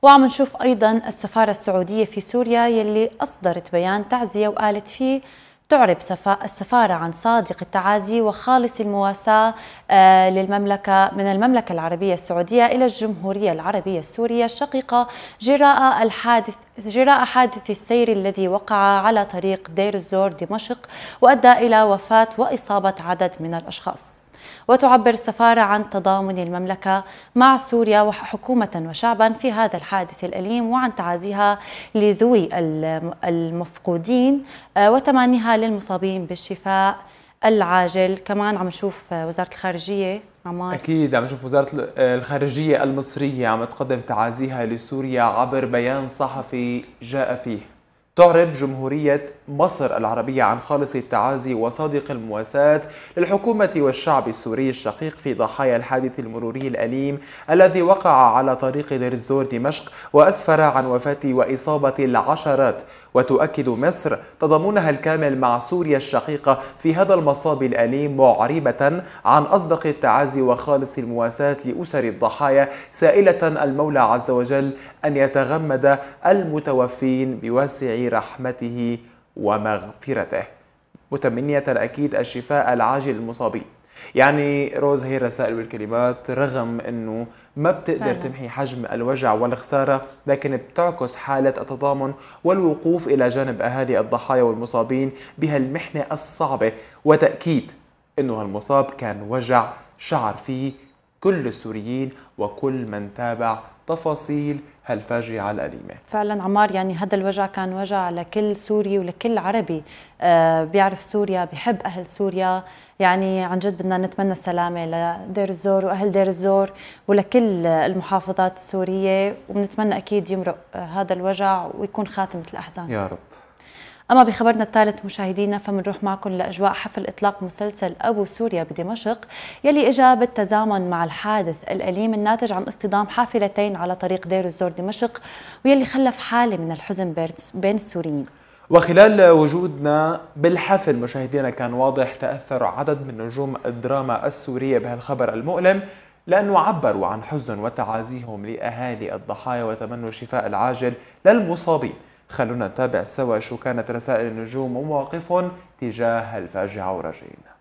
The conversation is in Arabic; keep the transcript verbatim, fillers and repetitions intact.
وعم نشوف أيضا السفارة السعودية في سوريا يلي أصدرت بيان تعزية وقالت فيه تعرب السفارة عن صادق التعازي وخالص المواساة للمملكة من المملكة العربية السعودية إلى الجمهورية العربية السورية الشقيقة جراء الحادث جراء حادث السير الذي وقع على طريق دير الزور دمشق وأدى إلى وفاة وإصابة عدد من الأشخاص. وتعبر السفارة عن تضامن المملكة مع سوريا وحكومة وشعبا في هذا الحادث الأليم وعن تعازيها لذوي المفقودين وتمانيها للمصابين بالشفاء العاجل. كمان عم نشوف وزارة الخارجية عمار أكيد عم نشوف وزارة الخارجية المصرية عم تقدم تعازيها لسوريا عبر بيان صحفي جاء فيه تعرب جمهورية مصر العربية عن خالص التعازي وصادق المواساة للحكومة والشعب السوري الشقيق في ضحايا الحادث المروري الأليم الذي وقع على طريق دير الزور دمشق وأسفر عن وفاة وإصابة العشرات. وتؤكد مصر تضامنها الكامل مع سوريا الشقيقة في هذا المصاب الأليم معربة عن أصدق التعازي وخالص المواساة لأسر الضحايا سائلة المولى عز وجل أن يتغمد المتوفين بواسع رحمته ومغفرته متمنية أكيد الشفاء العاجل للمصابين. يعني روز هي الرسائل والكلمات رغم أنه ما بتقدر تمحي حجم الوجع والخسارة لكن بتعكس حالة التضامن والوقوف إلى جانب أهالي الضحايا والمصابين بهالمحنة الصعبة وتأكيد أنه هالمصاب كان وجع شعر فيه كل السوريين وكل من تابع تفاصيل هالفاجعة الأليمة. فعلا عمار، يعني هذا الوجع كان وجع لكل سوري ولكل عربي آه بيعرف سوريا، بيحب أهل سوريا. يعني عن جد بدنا نتمنى السلامة لدير الزور وأهل دير الزور ولكل المحافظات السورية، وبنتمنى أكيد يمرق آه هذا الوجع ويكون خاتمة الأحزان يا رب. أما بخبرنا الثالث مشاهدينا فمنروح معكم لأجواء حفل إطلاق مسلسل أبو سوريا بدمشق يلي إجا بالتزامن مع الحادث الأليم الناتج عن اصطدام حافلتين على طريق دير الزور دمشق ويلي خلف حالة من الحزن بين السوريين. وخلال وجودنا بالحفل مشاهدينا كان واضح تأثر عدد من نجوم الدراما السورية بهالخبر المؤلم لأنه عبروا عن حزن وتعازيهم لأهالي الضحايا وتمنوا الشفاء العاجل للمصابين. خلونا نتابع سوا شو كانت رسائل النجوم ومواقفهم تجاه الفاجعة ورجعنا.